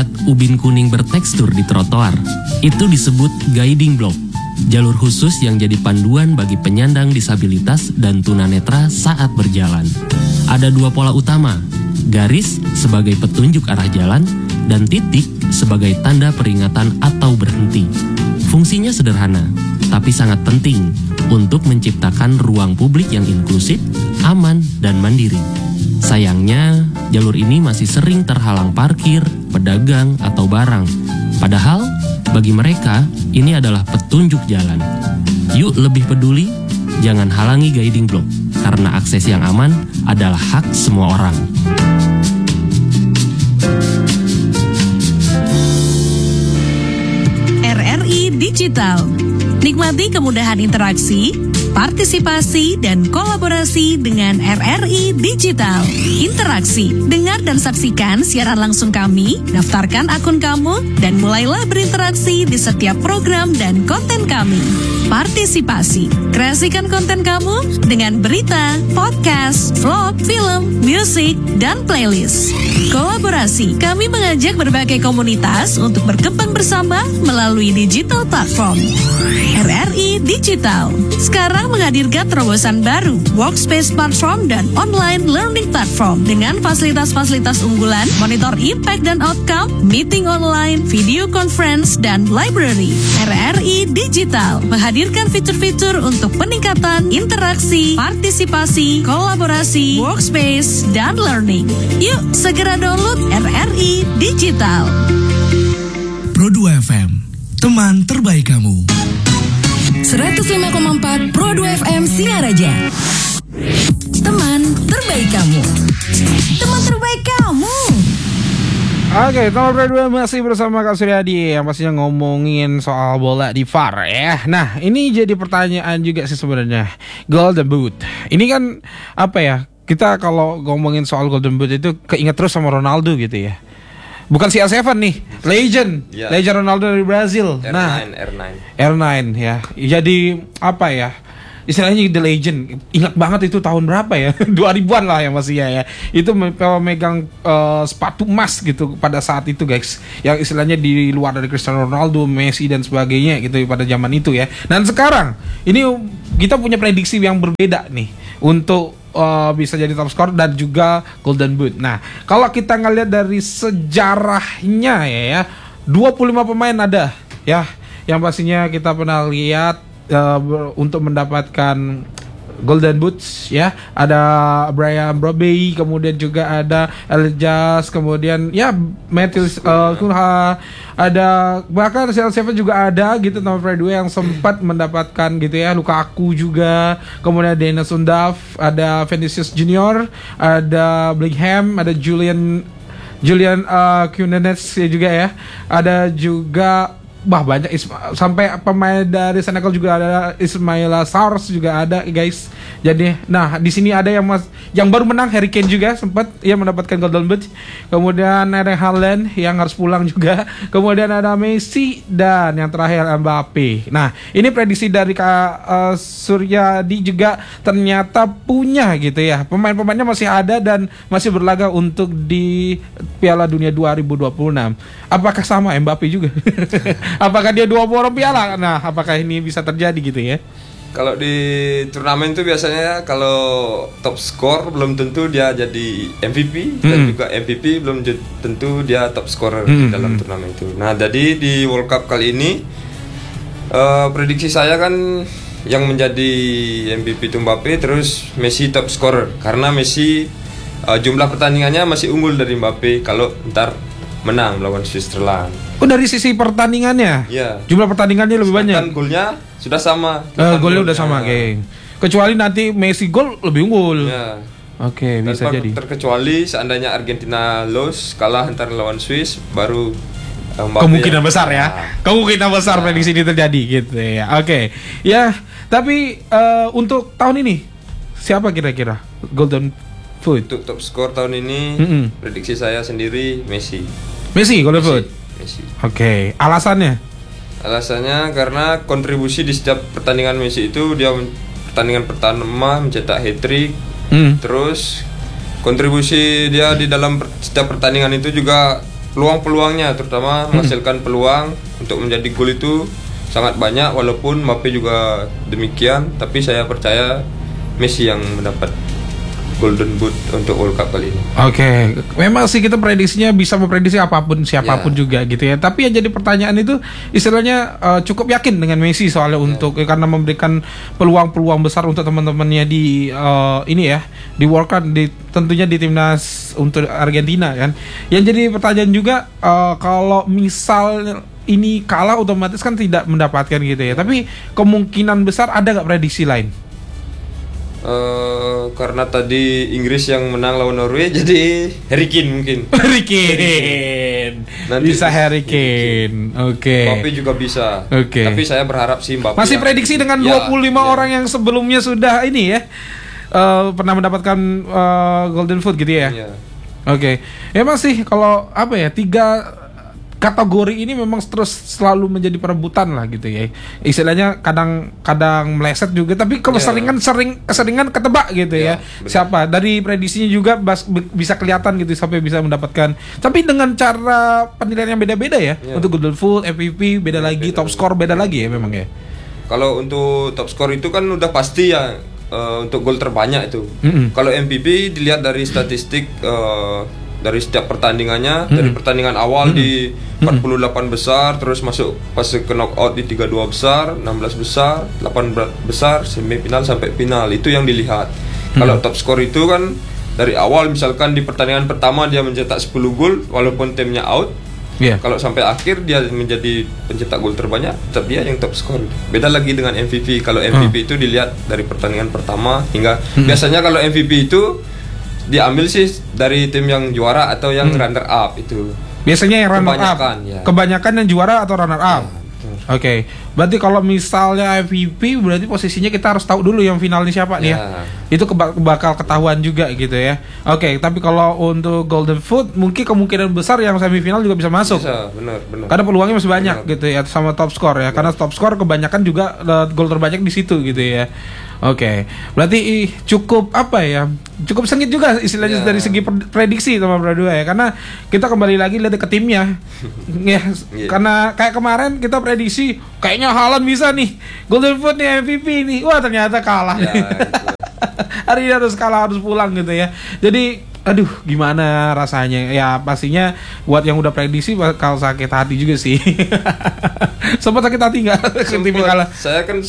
melihat ubin kuning bertekstur di trotoar. Itu disebut guiding block, jalur khusus yang jadi panduan bagi penyandang disabilitas dan tunanetra saat berjalan. Ada dua pola utama, garis sebagai petunjuk arah jalan dan titik sebagai tanda peringatan atau berhenti. Fungsinya sederhana, tapi sangat penting untuk menciptakan ruang publik yang inklusif, aman, dan mandiri. Sayangnya, jalur ini masih sering terhalang parkir, pedagang, atau barang. Padahal, bagi mereka, ini adalah petunjuk jalan. Yuk lebih peduli, jangan halangi guiding block, karena akses yang aman adalah hak semua orang. RRI Digital. Nikmati kemudahan interaksi, partisipasi, dan kolaborasi dengan RRI Digital. Interaksi, dengar dan saksikan siaran langsung kami, daftarkan akun kamu, dan mulailah berinteraksi di setiap program dan konten kami. Partisipasi, kreasikan konten kamu dengan berita, podcast, vlog, film, musik, dan playlist. Kolaborasi, kami mengajak berbagai komunitas untuk berkembang bersama melalui digital platform. RRI Digital sekarang menghadirkan terobosan baru, workspace platform dan online learning platform dengan fasilitas-fasilitas unggulan, monitor impact dan outcome, meeting online, video conference, dan library. RRI Digital menghadirkan fitur-fitur untuk peningkatan interaksi, partisipasi, kolaborasi, workspace, dan learning. Yuk segera download RRI Digital. Pro2 FM, teman terbaik kamu. 105,4 Pro2 FM Singaraja. Teman terbaik kamu. Teman terbaik kamu. Oke, teman Pro2 masih bersama Kak Suryadi yang pastinya ngomongin soal bola di VAR ya. Nah, ini jadi pertanyaan juga sih sebenarnya. Golden Boot. Ini kan apa ya? Kita kalau ngomongin soal Golden Boot itu keinget terus sama Ronaldo gitu ya. Bukan CR7 nih, legend, yeah. Legend Ronaldo dari Brazil. R9 ya. Jadi apa ya? Istilahnya the legend. Ingat banget itu tahun berapa ya? 2000-an lah ya masih ya. Itu megang sepatu emas gitu pada saat itu guys. Yang istilahnya di luar dari Cristiano Ronaldo, Messi dan sebagainya gitu pada zaman itu ya. Dan sekarang ini kita punya prediksi yang berbeda nih untuk bisa jadi top scorer dan juga Golden Boot. Nah, kalau kita ngelihat dari sejarahnya ya 25 pemain ada ya yang pastinya kita pernah lihat untuk mendapatkan Golden Boots ya. Ada Brian Brobey, kemudian juga ada Elijah, kemudian ya Matthew Cunha, ada bahkan CR7 juga ada gitu nama Pro2 yang sempat mendapatkan gitu ya. Lukaku juga, kemudian Dennis Undav, ada Vinicius Junior, ada Bellingham, ada Julian Kunanes juga ya. Ada juga banyak sampai pemain dari Senegal juga ada, Ismaila Sars juga ada guys. Jadi nah di sini ada yang baru menang, Harry Kane juga sempat ia mendapatkan Golden Boot. Kemudian ada Haaland yang harus pulang juga. Kemudian ada Messi dan yang terakhir Mbappe. Nah, ini prediksi dari Kak Suryadi juga ternyata punya gitu ya. Pemain-pemainnya masih ada dan masih berlaga untuk di Piala Dunia 2026. Apakah sama Mbappe juga? Apakah dia 2 borong piala? Nah, apakah ini bisa terjadi gitu ya? Kalau di turnamen itu biasanya kalau top skor belum tentu dia jadi MVP dan juga MVP belum tentu dia top scorer di dalam turnamen itu. Nah, jadi di World Cup kali ini prediksi saya kan yang menjadi MVP itu Mbappe, terus Messi top scorer karena Messi jumlah pertandingannya masih unggul dari Mbappe kalau ntar menang melawan Switzerland. Oh, dari sisi pertandingannya? Iya. Jumlah pertandingannya lebih banyak. Kan golnya sudah sama. Golnya udah sama, geng. Kecuali nanti Messi gol lebih unggul. Ya. Oke, bisa jadi. Terkecuali seandainya Argentina loss, kalah antar lawan Swiss, baru kemungkinan besar ya. Kemungkinan besar prediksi ini terjadi gitu ya. Oke. Ya, tapi untuk tahun ini siapa kira-kira Golden Boot? Untuk top skor tahun ini prediksi saya sendiri Messi Golden Boot. Messi. Oke. Alasannya karena kontribusi di setiap pertandingan Messi itu dia pertandingan pertama mencetak hat-trick. Terus kontribusi dia di dalam setiap pertandingan itu juga peluang-peluangnya, terutama menghasilkan peluang untuk menjadi gol itu sangat banyak, walaupun Mbappe juga demikian, tapi saya percaya Messi yang mendapat Golden Boot untuk World Cup kali ini. Oke, memang sih kita prediksinya bisa memprediksi apapun siapapun juga gitu ya. Tapi yang jadi pertanyaan itu istilahnya cukup yakin dengan Messi soalnya untuk karena memberikan peluang-peluang besar untuk teman-temannya di ini ya di World Cup, tentunya di timnas untuk Argentina kan. Yang jadi pertanyaan juga kalau misal ini kalah otomatis kan tidak mendapatkan gitu ya. Tapi kemungkinan besar ada nggak prediksi lain? Karena tadi Inggris yang menang lawan Norway, jadi Harry Kane mungkin. Harry Kane. Bisa Harry Kane. Oke. Mbappe juga bisa. Oke. Tapi saya berharap sih Mbappe. Masih prediksi dengan 25 orang yang sebelumnya sudah ini ya. Pernah mendapatkan Golden Foot gitu ya. Iya. Oke. Ya masih kalau apa ya, 3 kategori ini memang terus selalu menjadi perebutan lah gitu ya. Istilahnya kadang meleset juga, tapi keseringan ketebak gitu ya. Benar. Siapa dari prediksinya juga bisa kelihatan gitu sampai bisa mendapatkan. Tapi dengan cara penilaian yang beda-beda ya. Untuk Golden Foot, MVP beda lagi, top score beda lagi ya memang ya. Kalau untuk top score itu kan udah pasti ya, untuk gol terbanyak itu. Kalau MVP dilihat dari statistik dari setiap pertandingannya, dari pertandingan awal di 48 besar, terus masuk fase ke knockout di 32 besar, 16 besar, 8 besar, semifinal sampai final, itu yang dilihat. Kalau top score itu kan dari awal, misalkan di pertandingan pertama dia mencetak 10 gol walaupun timnya out. Kalau sampai akhir dia menjadi pencetak gol terbanyak, tetap dia yang top score. Beda lagi dengan MVP. Kalau MVP itu dilihat dari pertandingan pertama hingga biasanya kalau MVP itu diambil sih dari tim yang juara atau yang runner up itu. Biasanya yang runner up. Ya. Kebanyakan yang juara atau runner up. Oke. Berarti kalau misalnya MVP berarti posisinya kita harus tahu dulu yang finalnya siapa nih ya. Itu bakal ketahuan juga gitu ya. Oke, tapi kalau untuk Golden Foot mungkin kemungkinan besar yang semifinal juga bisa masuk. Bisa, benar. Karena peluangnya masih banyak gitu ya, sama top score ya. Karena top score kebanyakan juga gol terbanyak di situ gitu ya. Oke, berarti cukup apa ya? Cukup sengit juga istilahnya dari segi prediksi teman berdua ya. Karena kita kembali lagi lihat ke timnya. Ya, karena kayak kemarin kita prediksi kayaknya Haaland bisa nih Golden Foot nih, MVP nih. Wah, ternyata kalah. Gitu. Hari ini harus kalah, harus pulang gitu ya. Jadi aduh, gimana rasanya? Ya pastinya buat yang udah prediksi bakal sakit hati juga sih. Sempat sakit hati nggak? Tim kalah. Saya kan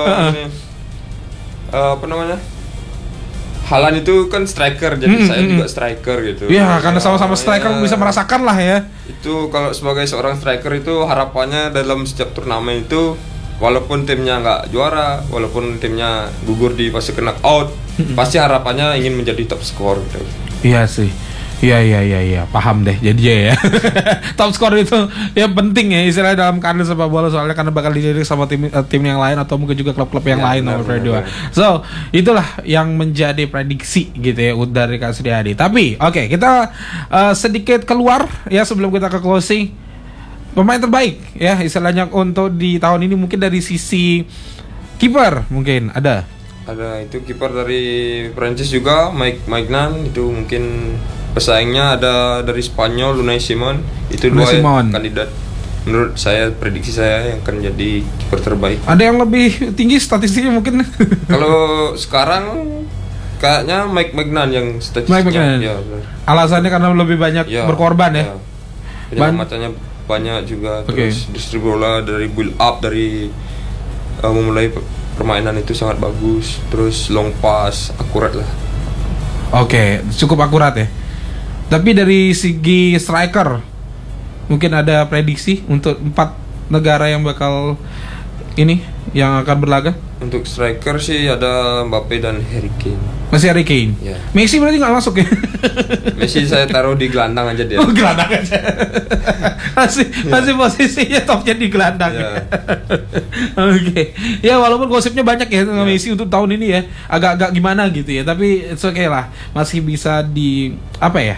apa namanya? Haaland itu kan striker, jadi saya juga striker gitu. Iya, karena sama-sama striker bisa merasakan lah ya. Itu kalau sebagai seorang striker itu harapannya dalam setiap turnamen itu, walaupun timnya nggak juara, walaupun timnya gugur di fase knockout, pasti harapannya ingin menjadi top score gitu. Iya sih. Iya, paham deh. Jadi ya. Top score itu ya penting ya istilahnya dalam karir sepak bola, soalnya karena bakal dilirik sama tim yang lain atau mungkin juga klub-klub yang lain nomor 2. So, itulah yang menjadi prediksi gitu ya dari Kak Suryadi. Tapi oke, kita sedikit keluar ya sebelum kita ke closing. Pemain terbaik ya istilahnya untuk di tahun ini mungkin dari sisi kiper mungkin ada itu kiper dari Prancis juga, Mike Maignan, itu mungkin pesaingnya ada dari Spanyol, Unai Simon. Itu dua kandidat menurut saya, prediksi saya yang akan jadi kiper terbaik. Ada yang lebih tinggi statistiknya mungkin? Kalau sekarang kayaknya Mike Maignan yang statistiknya. Ya, alasannya karena lebih banyak berkorban ya. Macamnya banyak juga, terus distribusi bola dari build up, dari memulai permainan itu sangat bagus, terus long pass akurat lah. Oke, cukup akurat ya. Tapi dari segi striker mungkin ada prediksi untuk 4 negara yang bakal ini yang akan berlaga? Untuk striker sih ada Mbappe dan Harry Kane. Masih Harry Kane? Ya. Messi berarti nggak masuk ya? Messi saya taruh di gelandang aja dia. Oh, gelandang aja. masih posisinya topnya di gelandang. Ya. Oke. Ya walaupun gosipnya banyak ya tentang Messi untuk tahun ini ya, agak-agak gimana gitu ya. Tapi it's okay lah, masih bisa di apa ya?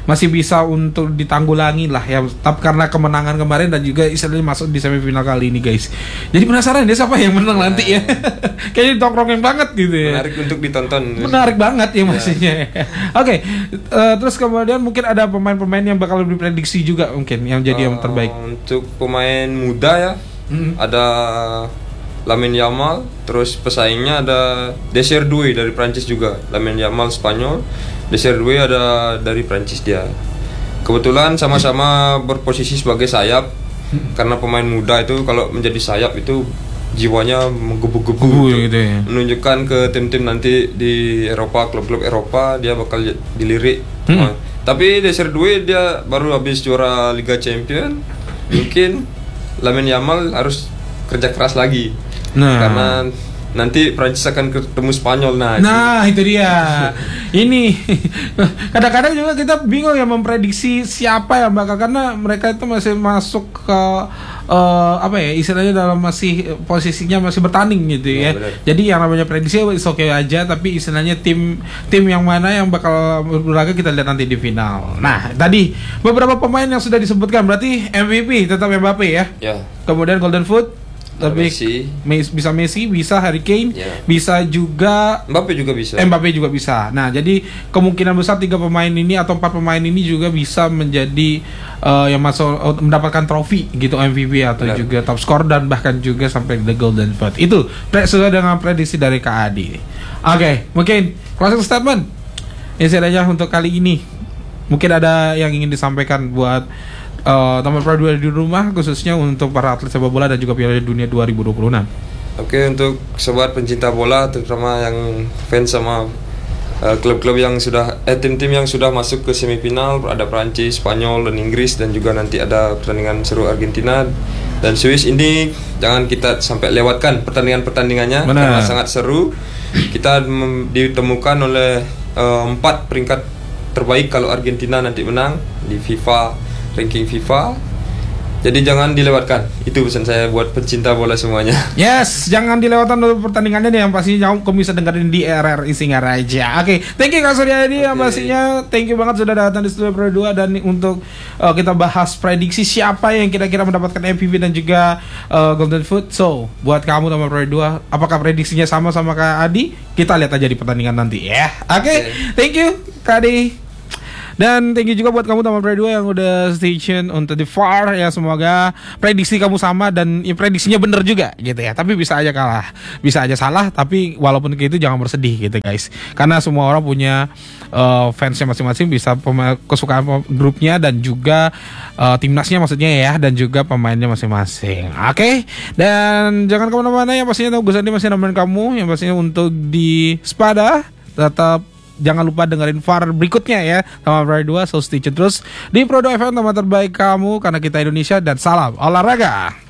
masih bisa untuk ditanggulangi lah ya. Tapi karena kemenangan kemarin dan juga istilahnya masuk di semifinal kali ini guys. Jadi penasaran deh siapa yang menang nanti ya. Kayaknya ditongkrongin banget gitu ya. Menarik untuk ditonton. Menarik banget ya maksudnya. Oke, terus kemudian mungkin ada pemain-pemain yang bakal diprediksi juga mungkin yang jadi yang terbaik. Untuk pemain muda ya, ada Lamine Yamal, terus pesaingnya ada Desire-Doué dari Prancis juga. Lamine Yamal Spanyol, Desire-Doué ada dari Prancis dia. Kebetulan sama-sama berposisi sebagai sayap. Karena pemain muda itu kalau menjadi sayap itu jiwanya menggebu-gebu gitu ya. Menunjukkan ke tim-tim nanti di Eropa, klub-klub Eropa dia bakal dilirik. Tapi Desire-Doué dia baru habis juara Liga Champion. Mungkin Lamine Yamal harus kerja keras lagi. Karena nanti Prancis akan ketemu Spanyol. Nah itu dia. Ini kadang-kadang juga kita bingung ya memprediksi siapa yang bakal, karena mereka itu masih masuk ke apa ya istilahnya dalam masih posisinya masih bertanding gitu ya. Benar. Jadi yang namanya prediksi is oke aja, tapi istilahnya tim yang mana yang bakal berlaga kita lihat nanti di final. Nah tadi beberapa pemain yang sudah disebutkan, berarti MVP tetap Mbappe ya. Kemudian Golden Foot lebih bisa Messi, bisa Harry Kane, bisa juga Mbappe juga bisa. Nah, jadi kemungkinan besar 3 pemain ini atau 4 pemain ini juga bisa menjadi yang masuk mendapatkan trofi gitu, MVP atau juga top scorer dan bahkan juga sampai the Golden Boot. Itu sesuai dengan prediksi dari Kak Adi. Oke, mungkin closing statement istilahnya untuk kali ini. Mungkin ada yang ingin disampaikan buat teman Pro 2 di rumah, khususnya untuk para atlet sepak bola dan juga Piala Dunia 2026. Oke, untuk sobat pencinta bola, terutama yang fans sama klub-klub yang sudah tim-tim yang sudah masuk ke semifinal, ada Prancis, Spanyol dan Inggris, dan juga nanti ada pertandingan seru Argentina dan Swiss. Ini jangan kita sampai lewatkan pertandingan-pertandingannya karena sangat seru. Kita ditemukan oleh 4 peringkat terbaik kalau Argentina nanti menang di ranking FIFA. Jadi jangan dilewatkan. Itu pesan saya buat pencinta bola semuanya. Yes, jangan dilewatkan dulu pertandingannya nih, yang pastinya kamu bisa dengerin di RRI Singaraja. Oke, thank you Kak Suryadi. Yang pastinya thank you banget sudah datang di Studio Pro 2 dan untuk kita bahas prediksi siapa yang kira-kira mendapatkan MVP dan juga Golden Foot. So, buat kamu teman Pro 2, apakah prediksinya sama Kak Adi? Kita lihat aja di pertandingan nanti ya. Oke, thank you Kak Adi. Dan thank you juga buat kamu teman Pro 2 yang udah stay tune untuk The VAR ya. Semoga prediksi kamu sama dan prediksinya bener juga gitu ya. Tapi bisa aja kalah, bisa aja salah. Tapi walaupun gitu jangan bersedih gitu guys. Karena semua orang punya fansnya masing-masing, bisa kesukaan grupnya dan juga timnasnya maksudnya ya, dan juga pemainnya masing-masing. Oke? Dan jangan kemana-mana, yang pastinya Gus Andi masih nemenin kamu. Yang pastinya untuk di Spada tetap jangan lupa dengerin VAR berikutnya ya sama Pro 2. So stay tune terus di Pro 2 FM, teman terbaik kamu, karena kita Indonesia, dan salam olahraga.